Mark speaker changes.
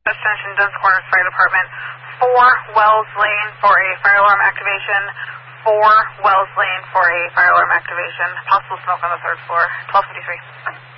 Speaker 1: Extension Dunn's Corners Fire Department. 4 Wells Lane for a fire alarm activation. 4 Wells Lane for a fire alarm activation. Possible smoke on the 3rd floor. 1253.